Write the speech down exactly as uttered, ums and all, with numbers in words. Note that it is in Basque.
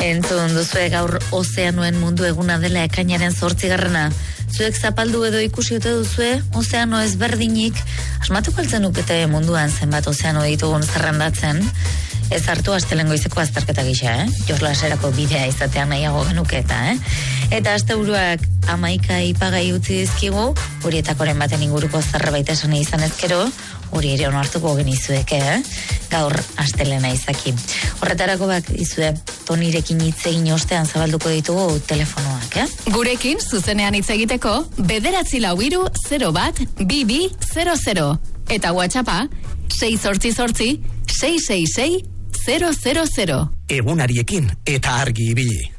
Entzun duzue gaur ozeanoen mundu eguna dela ekainaren zortzigarrena. Zuek zapaldu edo ikusi ote duzue ozeano ezberdinik, asmatuko altzen ukete munduan zenbat ozeano ditugun zerrendatzen, ez hartu astelehen goizeko azterketa gisa, eh? Joslaserako bidea izatea nahiago genuketa, eh? Eta asteburuak hamaika ipagai utzi dizkigu, horietakoren baten inguruko zerbait esan izan ezkero, hori ere onartuko genizueke, eh? Gaur astelena izaki. Horretarako bak izue, Tonirekin hitz egin ostean zabalduko ditugu telefonoak, eh? Gurekin zuzenean hitz egiteko, bederatzi lau hiru zero bat bi bi zero zero. Eta WhatsAppa, sei zortzi zortzi sei sei sei zero zero zero. Egunariekin eta argi ibili.